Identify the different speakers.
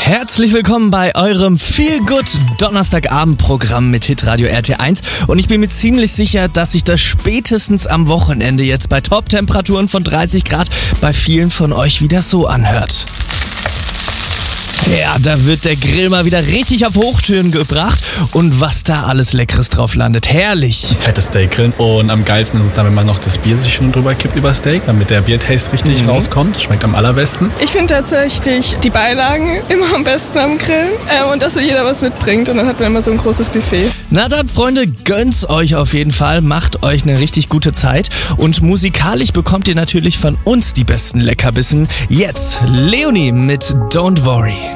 Speaker 1: Herzlich willkommen bei eurem Feel-Good Donnerstagabend-Programm mit Hitradio RT1 und ich bin mir ziemlich sicher, dass sich das spätestens am Wochenende jetzt bei Top-Temperaturen von 30 Grad bei vielen von euch wieder so anhört. Ja, da wird der Grill mal wieder richtig auf Hochtouren gebracht und was da alles Leckeres drauf landet. Herrlich.
Speaker 2: Fettes Steak grillen und am geilsten ist es dann, wenn man noch das Bier sich schon drüber kippt über Steak, damit der Biertaste richtig rauskommt. Schmeckt am allerbesten.
Speaker 3: Ich finde tatsächlich die Beilagen immer am besten am Grillen und dass so jeder was mitbringt und dann hat man immer so ein großes Buffet.
Speaker 1: Na dann, Freunde, gönnt's euch auf jeden Fall, macht euch eine richtig gute Zeit und musikalisch bekommt ihr natürlich von uns die besten Leckerbissen. Jetzt Leonie mit Don't Worry.